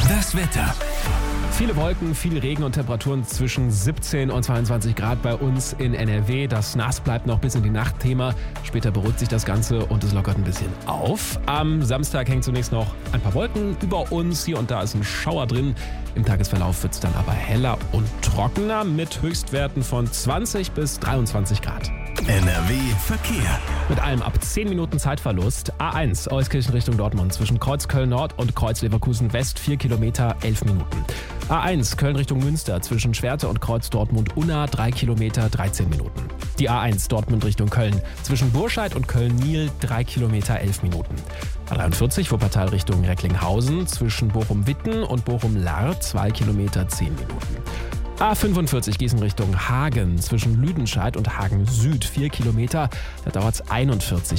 Das Wetter. Viele Wolken, viel Regen und Temperaturen zwischen 17 und 22 Grad bei uns in NRW. Das Nass bleibt noch bis in die Nacht Thema. Später beruhigt sich das Ganze und es lockert ein bisschen auf. Am Samstag hängen zunächst noch ein paar Wolken über uns. Hier und da ist ein Schauer drin. Im Tagesverlauf wird es dann aber heller und trockener mit Höchstwerten von 20 bis 23 Grad. NRW Verkehr. Mit allem ab 10 Minuten Zeitverlust. A1 Euskirchen Richtung Dortmund zwischen Kreuz Köln Nord und Kreuz Leverkusen West 4 Kilometer 11 Minuten. A1 Köln Richtung Münster zwischen Schwerte und Kreuz Dortmund Unna 3 Kilometer 13 Minuten. Die A1 Dortmund Richtung Köln zwischen Burscheid und Köln-Niel 3 Kilometer 11 Minuten. A43 Wuppertal Richtung Recklinghausen zwischen Bochum-Witten und Bochum-Lahr 2 Kilometer 10 Minuten. A45 Gießen Richtung Hagen zwischen Lüdenscheid und Hagen Süd 4 Kilometer. Da dauert es 41